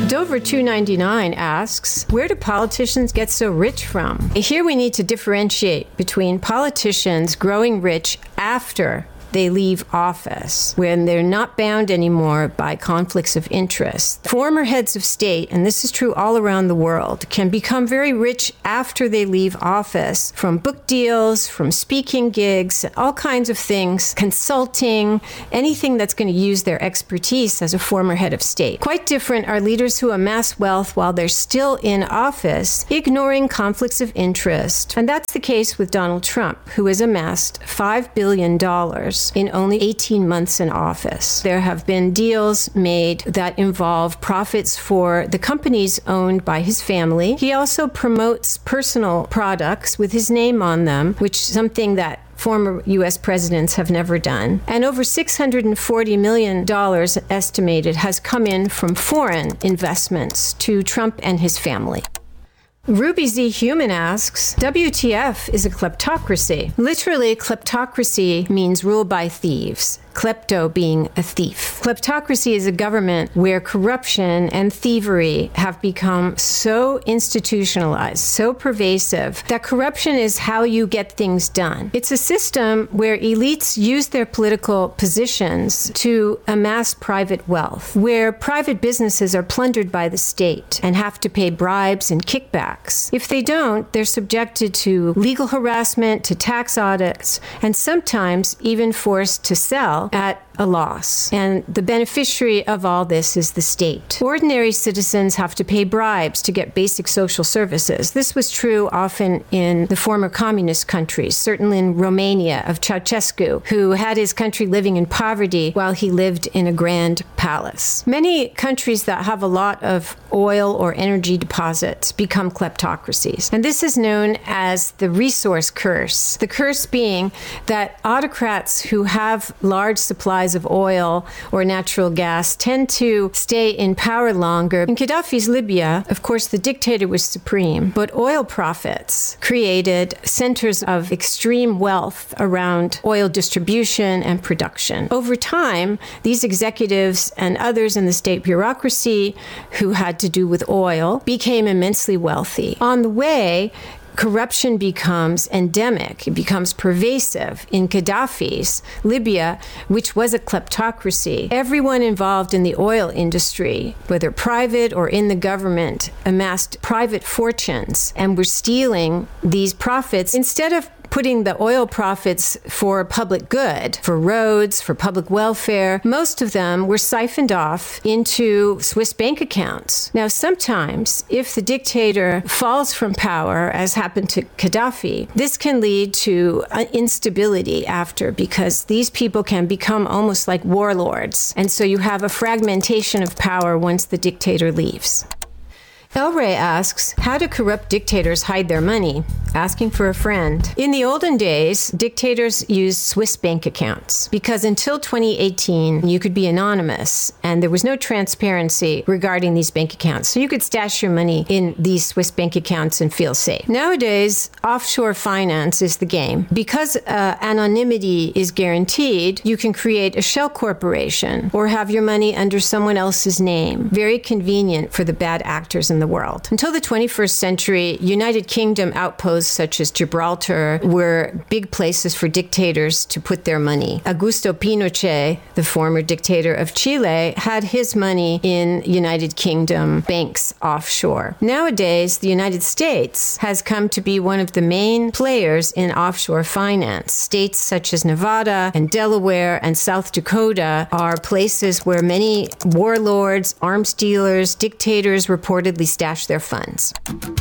Dover 299 asks, where do politicians get so rich from? Here we need to differentiate between politicians growing rich after they leave office, when they're not bound anymore by conflicts of interest. Former heads of state, and this is true all around the world, can become very rich after they leave office from book deals, from speaking gigs, all kinds of things, consulting, anything that's going to use their expertise as a former head of state. Quite different are leaders who amass wealth while they're still in office, ignoring conflicts of interest. And that's the case with Donald Trump, who has amassed $5 billion in only 18 months in office. There have been deals made that involve profits for the companies owned by his family. He also promotes personal products with his name on them, which is something that former U.S. presidents have never done. And over $640 million estimated has come in from foreign investments to Trump and his family. Ruby Z. Human asks, WTF is a kleptocracy? Literally, kleptocracy means rule by thieves. Klepto being a thief. Kleptocracy is a government where corruption and thievery have become so institutionalized, so pervasive, that corruption is how you get things done. It's a system where elites use their political positions to amass private wealth, where private businesses are plundered by the state and have to pay bribes and kickbacks. If they don't, they're subjected to legal harassment, to tax audits, and sometimes even forced to sell at a loss. And the beneficiary of all this is the state. Ordinary citizens have to pay bribes to get basic social services. This was true often in the former communist countries, certainly in Romania of Ceausescu, who had his country living in poverty while he lived in a grand palace. Many countries that have a lot of oil or energy deposits become kleptocracies. And this is known as the resource curse. The curse being that autocrats who have large supplies of oil or natural gas tend to stay in power longer. In Gaddafi's Libya, of course, the dictator was supreme, but oil profits created centers of extreme wealth around oil distribution and production. Over time, these executives and others in the state bureaucracy who had to do with oil became immensely wealthy. On the way, corruption becomes endemic. It becomes pervasive. In Gaddafi's Libya, which was a kleptocracy, everyone involved in the oil industry, whether private or in the government, amassed private fortunes and were stealing these profits instead of putting the oil profits for public good, for roads, for public welfare. Most of them were siphoned off into Swiss bank accounts. Now, sometimes, if the dictator falls from power, as happened to Gaddafi, this can lead to instability after, because these people can become almost like warlords. And so you have a fragmentation of power once the dictator leaves. El Rey asks, how do corrupt dictators hide their money? Asking for a friend. In the olden days, dictators used Swiss bank accounts because until 2018, you could be anonymous and there was no transparency regarding these bank accounts. So you could stash your money in these Swiss bank accounts and feel safe. Nowadays, offshore finance is the game. Because anonymity is guaranteed, you can create a shell corporation or have your money under someone else's name. Very convenient for the bad actors in the world. Until the 21st century, United Kingdom outposts such as Gibraltar were big places for dictators to put their money. Augusto Pinochet, the former dictator of Chile, had his money in United Kingdom banks offshore. Nowadays, the United States has come to be one of the main players in offshore finance. States such as Nevada and Delaware and South Dakota are places where many warlords, arms dealers, dictators reportedly stash their funds.